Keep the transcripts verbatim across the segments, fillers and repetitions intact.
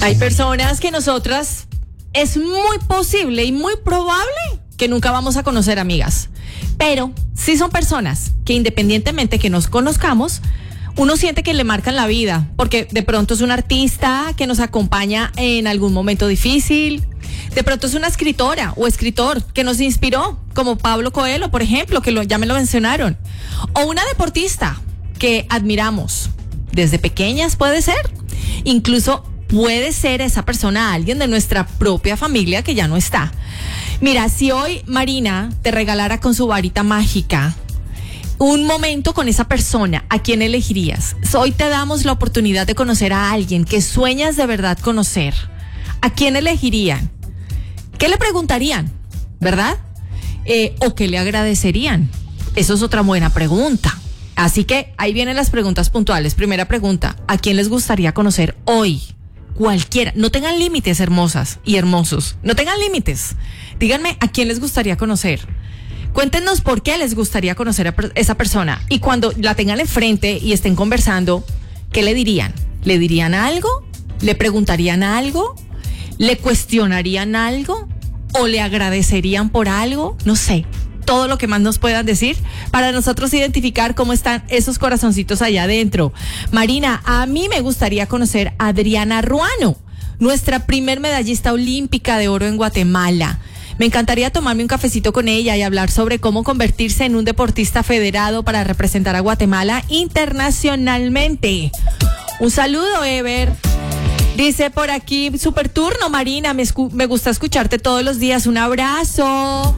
Hay personas que nosotras es muy posible y muy probable que nunca vamos a conocer, amigas. Pero sí son personas que independientemente que nos conozcamos, uno siente que le marcan la vida, porque de pronto es un artista que nos acompaña en algún momento difícil, de pronto es una escritora o escritor que nos inspiró, como Pablo Coelho, por ejemplo, que lo, ya me lo mencionaron, o una deportista que admiramos desde pequeñas, puede ser, incluso puede ser esa persona alguien de nuestra propia familia que ya no está. Mira, si hoy Marina te regalara con su varita mágica un momento con esa persona, ¿a quién elegirías? Hoy te damos la oportunidad de conocer a alguien que sueñas de verdad conocer. ¿A quién elegirían? ¿Qué le preguntarían? ¿Verdad? Eh, ¿O qué le agradecerían? Eso es otra buena pregunta. Así que ahí vienen las preguntas puntuales. Primera pregunta, ¿a quién les gustaría conocer hoy? Cualquiera. No tengan límites, hermosas y hermosos. No tengan límites. Díganme a quién les gustaría conocer. Cuéntenos por qué les gustaría conocer a per- esa persona. Y cuando la tengan enfrente y estén conversando, ¿qué le dirían? ¿Le dirían algo? ¿Le preguntarían algo? ¿Le cuestionarían algo? ¿O le agradecerían por algo? No sé. Todo lo que más nos puedan decir para nosotros identificar cómo están esos corazoncitos allá adentro. Marina, a mí me gustaría conocer a Adriana Ruano, nuestra primer medallista olímpica de oro en Guatemala. Me encantaría tomarme un cafecito con ella y hablar sobre cómo convertirse en un deportista federado para representar a Guatemala internacionalmente. Un saludo, Ever. Dice por aquí, super turno, Marina, me, escu- me gusta escucharte todos los días. Un abrazo.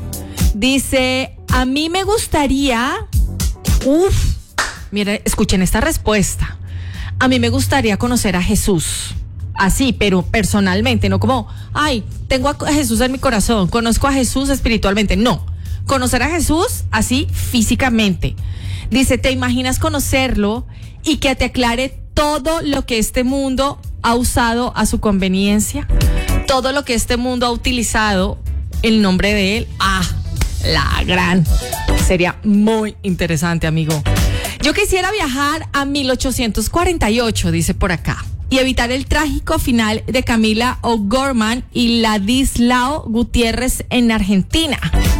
Dice, a mí me gustaría, uff, miren, escuchen esta respuesta. A mí me gustaría conocer a Jesús. Así, pero personalmente, no como, ay, tengo a Jesús en mi corazón, conozco a Jesús espiritualmente. No, conocer a Jesús así físicamente. Dice, ¿te imaginas conocerlo y que te aclare todo lo que este mundo ha usado a su conveniencia? Todo lo que este mundo ha utilizado en nombre de él. Ah, la gran. Sería muy interesante, amigo. Yo quisiera viajar a mil ochocientos cuarenta y ocho, dice por acá, y evitar el trágico final de Camila O'Gorman y Ladislao Gutiérrez en Argentina.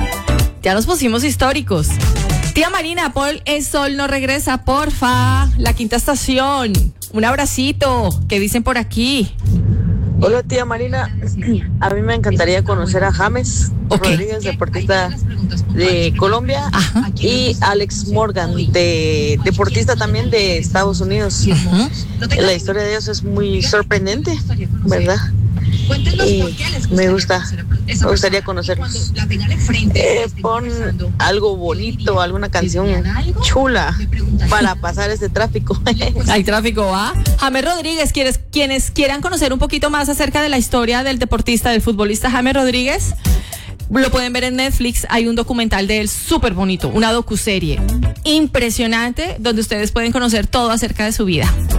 Ya nos pusimos históricos. Tía Marina, Paul El Sol no regresa, porfa. La Quinta Estación. Un abracito. ¿Qué dicen por aquí? Hola, tía Marina. A mí me encantaría conocer a James okay. Rodríguez, deportista de Colombia. Ajá. Y Alex Morgan, de deportista también de Estados Unidos. Uh-huh. La historia de ellos es muy sorprendente, ¿verdad? Y me gusta, me gustaría conocerlos. Eh, pon algo bonito, alguna canción chula para pasar este tráfico. Hay tráfico, ¿va? James Rodríguez, ¿quieres, quienes quieran conocer un poquito más acerca de la historia del deportista, del futbolista James Rodríguez, lo pueden ver en Netflix. Hay un documental de él súper bonito, una docuserie impresionante donde ustedes pueden conocer todo acerca de su vida.